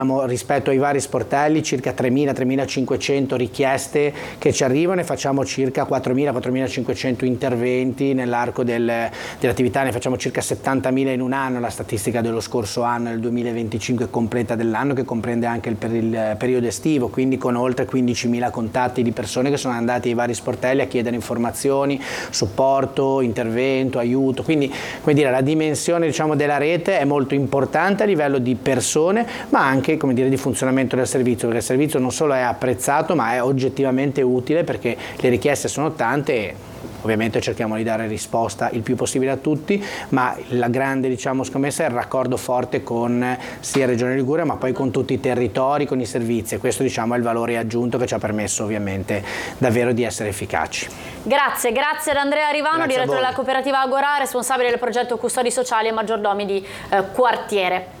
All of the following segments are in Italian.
Rispetto ai vari sportelli circa 3.000-3.500 richieste che ci arrivano e facciamo circa 4.000-4.500 interventi nell'arco dell'attività, ne facciamo circa 70.000 in un anno, la statistica dello scorso anno, del 2025 completa dell'anno, che comprende anche il periodo estivo, quindi con oltre 15.000 contatti di persone che sono andati ai vari sportelli a chiedere informazioni, supporto, intervento, aiuto, quindi come dire, la dimensione della rete è molto importante a livello di persone, ma anche di funzionamento del servizio, perché il servizio non solo è apprezzato ma è oggettivamente utile, perché le richieste sono tante e ovviamente cerchiamo di dare risposta il più possibile a tutti, ma la grande scommessa è il raccordo forte con sia Regione Liguria ma poi con tutti i territori, con i servizi, e questo è il valore aggiunto che ci ha permesso ovviamente davvero di essere efficaci. Grazie ad Andrea Rivano, direttore della cooperativa Agorà, responsabile del progetto Custodi Sociali e Maggiordomi di Quartiere.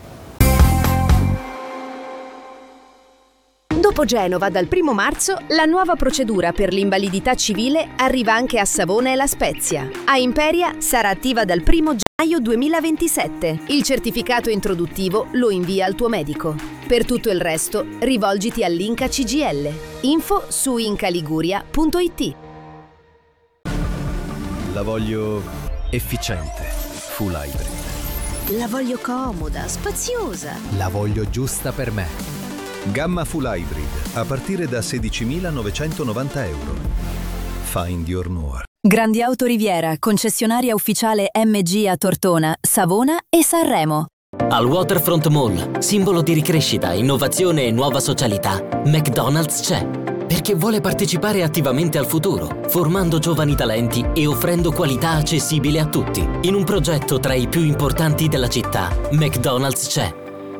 Dopo Genova, dal 1° marzo, la nuova procedura per l'invalidità civile arriva anche a Savona e La Spezia. A Imperia sarà attiva dal 1° gennaio 2027. Il certificato introduttivo lo invia al tuo medico. Per tutto il resto, rivolgiti all'Inca CGL. Info su incaliguria.it. La voglio efficiente, full hybrid. La voglio comoda, spaziosa. La voglio giusta per me. Gamma Full Hybrid, a partire da 16.990 euro. Find your Noir. Grandi Auto Riviera, concessionaria ufficiale MG a Tortona, Savona e Sanremo. Al Waterfront Mall, simbolo di ricrescita, innovazione e nuova socialità, McDonald's c'è. Perché vuole partecipare attivamente al futuro, formando giovani talenti e offrendo qualità accessibile a tutti. In un progetto tra i più importanti della città, McDonald's c'è.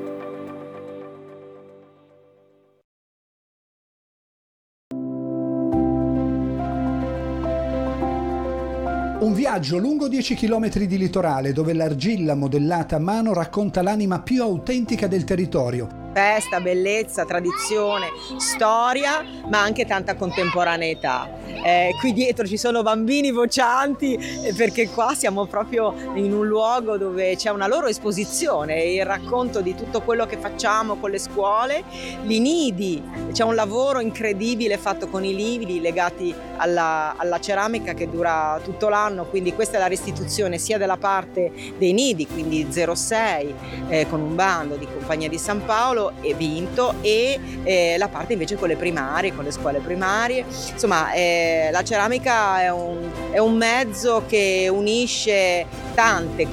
Un viaggio lungo 10 km di litorale dove l'argilla modellata a mano racconta l'anima più autentica del territorio. Festa, bellezza, tradizione, storia, ma anche tanta contemporaneità. Qui dietro ci sono bambini vocianti perché qua siamo proprio in un luogo dove c'è una loro esposizione, il racconto di tutto quello che facciamo con le scuole, i nidi, c'è un lavoro incredibile fatto con i lividi legati alla ceramica che dura tutto l'anno, quindi questa è la restituzione sia della parte dei nidi, quindi 06 con un bando di Compagnia di San Paolo e vinto, e la parte invece con le primarie, con le scuole primarie. Insomma, la ceramica è un mezzo che unisce tante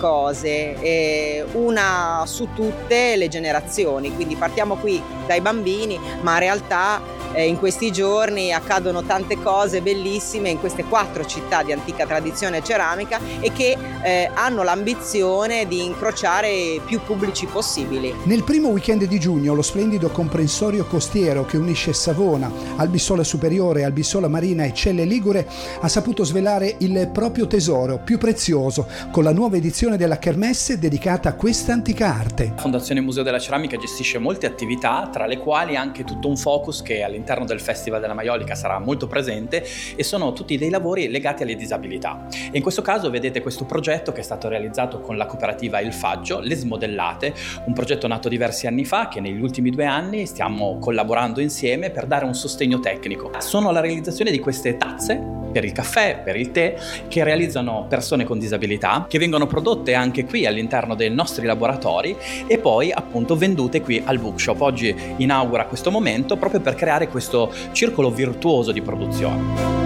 cose, una su tutte le generazioni, quindi partiamo qui dai bambini, ma in realtà in questi giorni accadono tante cose bellissime in queste 4 città di antica tradizione ceramica e che hanno l'ambizione di incrociare più pubblici possibili. Nel primo weekend di giugno lo splendido comprensorio costiero che unisce Savona, Albissola Superiore, Albissola Marina e Celle Ligure ha saputo svelare il proprio tesoro più prezioso con la nuova edizione della Kermesse dedicata a questa antica arte. La Fondazione Museo della Ceramica gestisce molte attività, tra le quali anche tutto un focus che all'interno del Festival della Maiolica sarà molto presente, e sono tutti dei lavori legati alle disabilità. E in questo caso vedete questo progetto che è stato realizzato con la cooperativa Il Faggio, Le Smodellate, un progetto nato diversi anni fa che negli ultimi 2 anni stiamo collaborando insieme per dare un sostegno tecnico. Sono la realizzazione di queste tazze per il caffè, per il tè, che realizzano persone con disabilità, che vengono prodotte anche qui all'interno dei nostri laboratori e poi appunto vendute qui al bookshop. Oggi inaugura questo momento proprio per creare questo circolo virtuoso di produzione.